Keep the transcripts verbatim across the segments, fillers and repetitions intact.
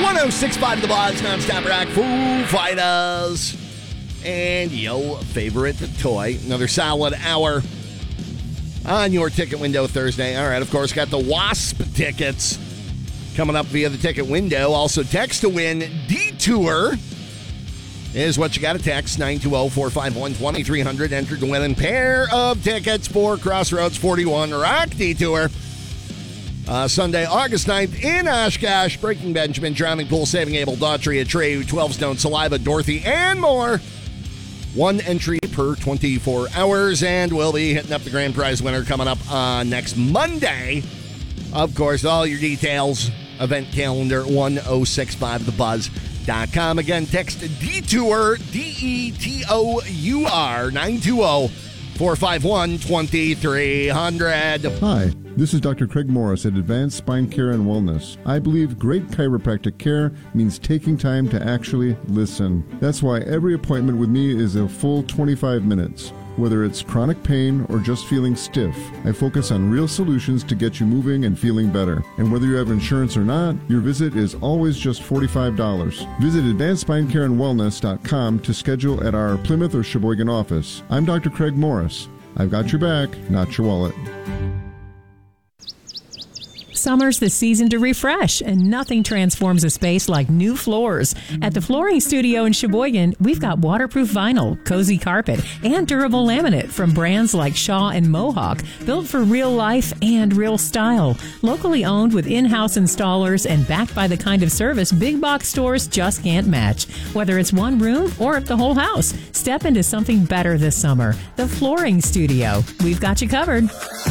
one oh six point five The Buzz, non-stop rock, Foo Fighters, and your favorite toy. Another solid hour on your ticket window Thursday. All right, of course, got the Wasp tickets coming up via the ticket window. Also, text to win Detour is what you got to text. nine two zero, four five one, two three zero zero. Entered to win a pair of tickets for Crossroads forty-one Rock Detour. Uh, Sunday, August ninth in Oshkosh. Breaking Benjamin, Drowning Pool, Saving Abel, Daughtry, Atreyu, twelve Stone, Saliva, Dorothy, and more. One entry per twenty-four hours, and we'll be hitting up the grand prize winner coming up uh, next Monday. Of course, all your details, event calendar, one oh six five the buzz dot com. Again, text DETOUR, D E T O U R, nine two zero, four five one, two three zero zero. Hi, this is Doctor Craig Morris at Advanced Spine Care and Wellness. I believe great chiropractic care means taking time to actually listen. That's why every appointment with me is a full twenty-five minutes. Whether it's chronic pain or just feeling stiff, I focus on real solutions to get you moving and feeling better. And whether you have insurance or not, your visit is always just forty-five dollars. Visit advanced spine care and wellness dot com to schedule at our Plymouth or Sheboygan office. I'm Doctor Craig Morris. I've got your back, not your wallet. Summer's the season to refresh, and nothing transforms a space like new floors. At the Flooring Studio in Sheboygan, we've got waterproof vinyl, cozy carpet, and durable laminate from brands like Shaw and Mohawk, built for real life and real style. Locally owned with in-house installers and backed by the kind of service big box stores just can't match. Whether it's one room or the whole house, step into something better this summer. The Flooring Studio. We've got you covered.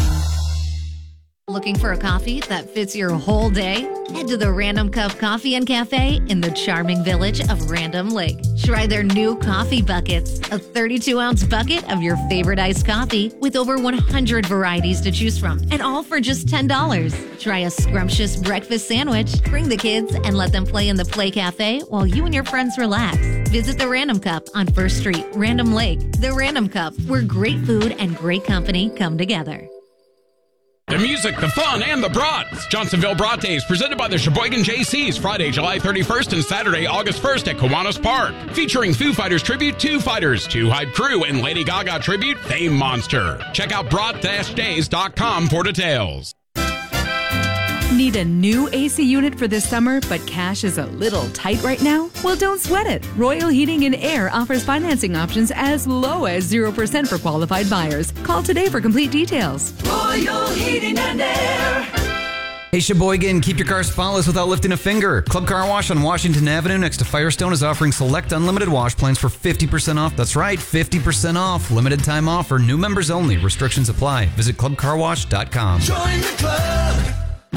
Looking for a coffee that fits your whole day? Head to the Random Cup Coffee and Cafe in the charming village of Random Lake. Try their new coffee buckets, a thirty-two ounce bucket of your favorite iced coffee with over one hundred varieties to choose from, and all for just ten dollars. Try a scrumptious breakfast sandwich, bring the kids, and let them play in the Play Cafe while you and your friends relax. Visit the Random Cup on First Street, Random Lake. The Random Cup, where great food and great company come together. The music, the fun, and the brats. Johnsonville Brat Days, presented by the Sheboygan J Cs, Friday, July thirty-first and Saturday, August first at Kiwanis Park. Featuring Foo Fighters tribute, Two Fighters, Two Hype Crew, and Lady Gaga tribute, Fame Monster. Check out brat days dot com for details. Need a new A C unit for this summer, but cash is a little tight right now? Well, don't sweat it. Royal Heating and Air offers financing options as low as zero percent for qualified buyers. Call today for complete details. Royal Heating and Air. Hey Sheboygan, keep your car spotless without lifting a finger. Club Car Wash on Washington Avenue next to Firestone is offering select unlimited wash plans for fifty percent off. That's right, fifty percent off. Limited time offer. New members only. Restrictions apply. Visit club car wash dot com. Join the club.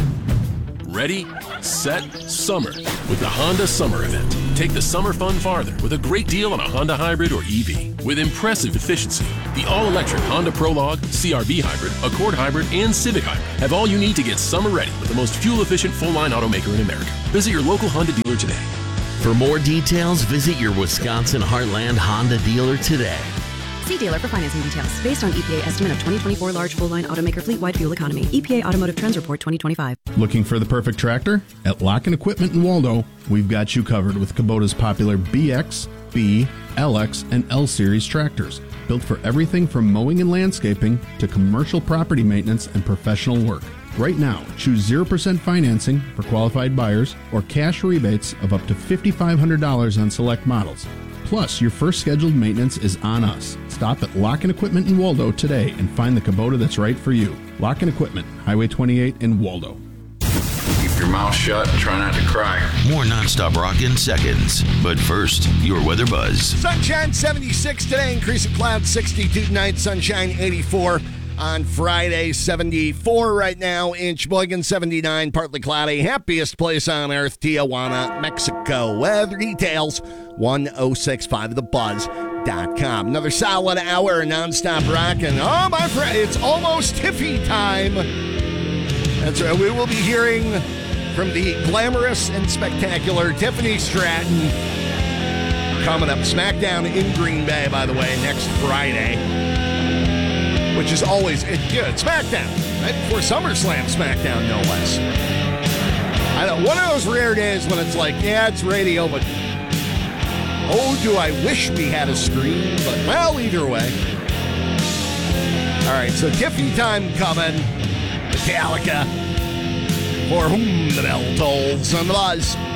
Ready, set, summer with the Honda Summer Event. Take the summer fun farther with a great deal on a Honda Hybrid or E V. With impressive efficiency, the all-electric Honda Prologue, C R V Hybrid, Accord Hybrid, and Civic Hybrid have all you need to get summer ready with the most fuel-efficient full-line automaker in America. Visit your local Honda dealer today. For more details, visit your Wisconsin Heartland Honda dealer today. See dealer for financing details. Based on E P A estimate of twenty twenty-four large full-line automaker fleet-wide fuel economy. E P A Automotive Trends Report twenty twenty-five. Looking for the perfect tractor? At Locken Equipment in Waldo, we've got you covered with Kubota's popular B X, B, L X, and L Series tractors. Built for everything from mowing and landscaping to commercial property maintenance and professional work. Right now, choose zero percent financing for qualified buyers or cash rebates of up to five thousand five hundred dollars on select models. Plus, your first scheduled maintenance is on us. Stop at Locken Equipment in Waldo today and find the Kubota that's right for you. Locken Equipment, Highway twenty-eight in Waldo. Keep your mouth shut and try not to cry. More nonstop rock in seconds. But first, your weather buzz. Sunshine seventy-six today, increase of clouds sixty-two tonight, sunshine eighty-four on Friday, seventy-four right now in Sheboygan, seventy-nine, partly cloudy. Happiest place on earth, Tijuana, Mexico. Weather details, one oh six five the buzz dot com. Another solid hour of nonstop rock, and oh my friend, it's almost Tiffy time. That's right, we will be hearing from the glamorous and spectacular Tiffany Stratton coming up. SmackDown in Green Bay, by the way, next Friday. Which is always, it, yeah, it's SmackDown, right before SummerSlam SmackDown, no less. I of, one of those rare days when it's like, yeah, it's radio, but oh, do I wish we had a screen? But, well, either way. All right, so Tiffany time coming. Metallica. For whom the bell tolls on the buzz.